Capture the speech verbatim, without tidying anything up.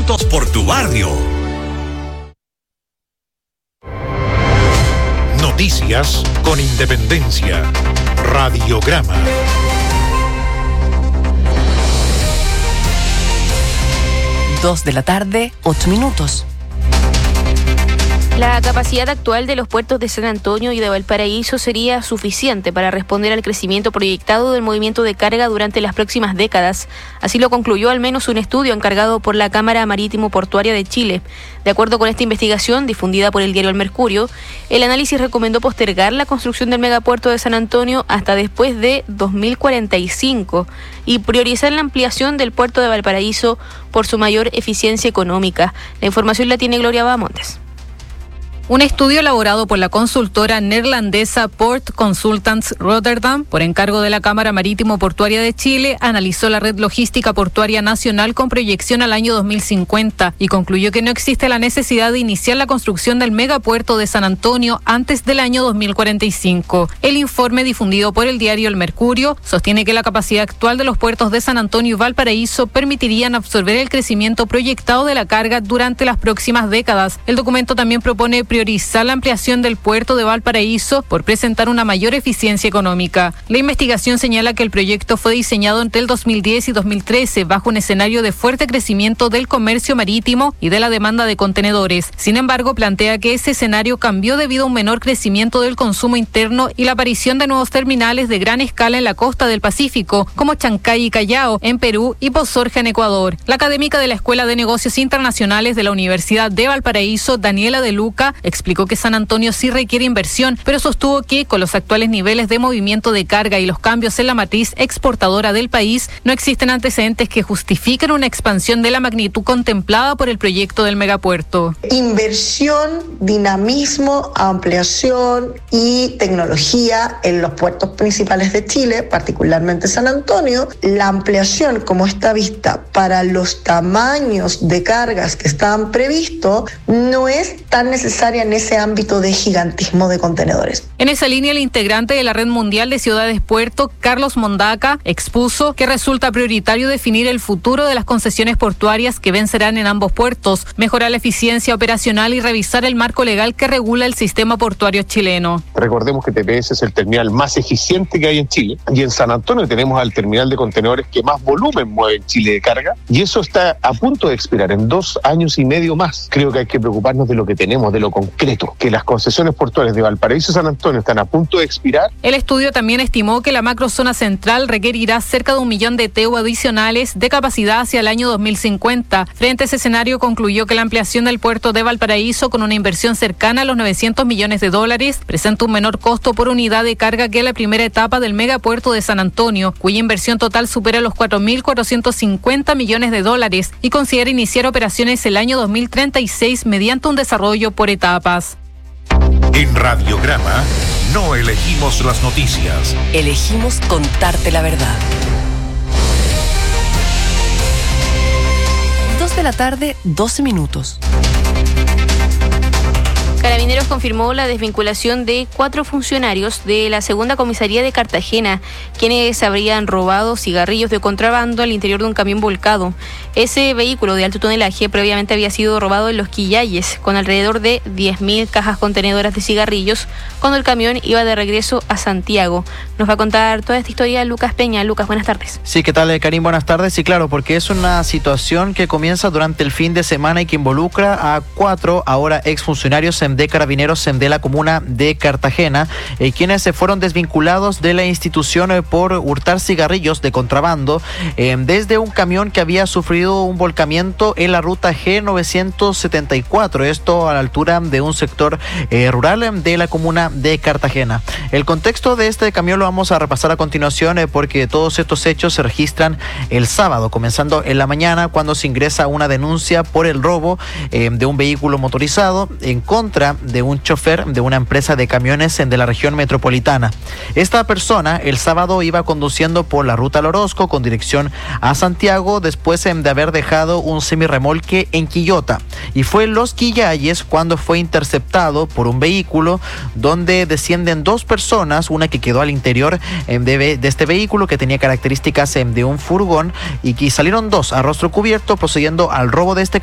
juntos por tu barrio. Noticias con independencia. Radiograma. Dos de la tarde, ocho minutos. La capacidad actual de los puertos de San Antonio y de Valparaíso sería suficiente para responder al crecimiento proyectado del movimiento de carga durante las próximas décadas. Así lo concluyó al menos un estudio encargado por la Cámara Marítimo Portuaria de Chile. De acuerdo con esta investigación, difundida por el diario El Mercurio, el análisis recomendó postergar la construcción del megapuerto de San Antonio hasta después de dos mil cuarenta y cinco y priorizar la ampliación del puerto de Valparaíso por su mayor eficiencia económica. La información la tiene Gloria Bahamontes. Un estudio elaborado por la consultora neerlandesa Port Consultants Rotterdam, por encargo de la Cámara Marítimo Portuaria de Chile, analizó la red logística portuaria nacional con proyección al año dos mil cincuenta y concluyó que no existe la necesidad de iniciar la construcción del megapuerto de San Antonio antes del año dos mil cuarenta y cinco. El informe difundido por el diario El Mercurio sostiene que la capacidad actual de los puertos de San Antonio y Valparaíso permitirían absorber el crecimiento proyectado de la carga durante las próximas décadas. El documento también propone priorizar la ampliación del puerto de Valparaíso por presentar una mayor eficiencia económica. La investigación señala que el proyecto fue diseñado entre el dos mil diez y dos mil trece bajo un escenario de fuerte crecimiento del comercio marítimo y de la demanda de contenedores. Sin embargo, plantea que ese escenario cambió debido a un menor crecimiento del consumo interno y la aparición de nuevos terminales de gran escala en la costa del Pacífico, como Chancay y Callao en Perú y Pozorja en Ecuador. La académica de la Escuela de Negocios Internacionales de la Universidad de Valparaíso, Daniela De Luca, explicó que San Antonio sí requiere inversión, pero sostuvo que con los actuales niveles de movimiento de carga y los cambios en la matriz exportadora del país, no existen antecedentes que justifiquen una expansión de la magnitud contemplada por el proyecto del megapuerto. Inversión, dinamismo, ampliación y tecnología en los puertos principales de Chile, particularmente San Antonio. La ampliación, como está vista para los tamaños de cargas que estaban previstos, no es tan necesaria en ese ámbito de gigantismo de contenedores. En esa línea, el integrante de la Red Mundial de Ciudades Puerto, Carlos Mondaca, expuso que resulta prioritario definir el futuro de las concesiones portuarias que vencerán en ambos puertos, mejorar la eficiencia operacional y revisar el marco legal que regula el sistema portuario chileno. Recordemos que T P S es el terminal más eficiente que hay en Chile, y en San Antonio tenemos al terminal de contenedores que más volumen mueve en Chile de carga, y eso está a punto de expirar en dos años y medio más. Creo que hay que preocuparnos de lo que tenemos, de lo concreto, que las concesiones portuarias de Valparaíso y San Antonio están a punto de expirar. El estudio también estimó que la macrozona central requerirá cerca de un millón de T E U adicionales de capacidad hacia el año dos mil cincuenta. Frente a ese escenario, concluyó que la ampliación del puerto de Valparaíso, con una inversión cercana a los novecientos millones de dólares, presenta un menor costo por unidad de carga que la primera etapa del megapuerto de San Antonio, cuya inversión total supera los cuatro mil cuatrocientos cincuenta millones de dólares y considera iniciar operaciones el año dos mil treinta y seis mediante un desarrollo por etapas. En Radiograma no elegimos las noticias. Elegimos contarte la verdad. Dos de la tarde, doce minutos. Carabineros confirmó la desvinculación de cuatro funcionarios de la segunda comisaría de Cartagena, quienes habrían robado cigarrillos de contrabando al interior de un camión volcado. Ese vehículo de alto tonelaje previamente había sido robado en Los Quillayes, con alrededor de diez mil cajas contenedoras de cigarrillos, cuando el camión iba de regreso a Santiago. Nos va a contar toda esta historia Lucas Peña. Lucas, buenas tardes. Sí, ¿qué tal, Karim? Buenas tardes. Sí, claro, porque es una situación que comienza durante el fin de semana y que involucra a cuatro ahora exfuncionarios de Carabineros de la comuna de Cartagena, eh, quienes se fueron desvinculados de la institución eh, por hurtar cigarrillos de contrabando eh, desde un camión que había sufrido un volcamiento en la ruta G novecientos setenta y cuatro, esto a la altura de un sector eh, rural de la comuna de Cartagena. El contexto de este camión lo vamos a repasar a continuación eh, porque todos estos hechos se registran el sábado, comenzando en la mañana, cuando se ingresa una denuncia por el robo eh, de un vehículo motorizado en contra de un chofer de una empresa de camiones de la región metropolitana. Esta persona el sábado iba conduciendo por la ruta al Orozco con dirección a Santiago después de haber dejado un semirremolque en Quillota, y fue en Los Quillayes cuando fue interceptado por un vehículo donde descienden dos personas, una que quedó al interior de, de este vehículo que tenía características de un furgón, y que salieron dos a rostro cubierto procediendo al robo de este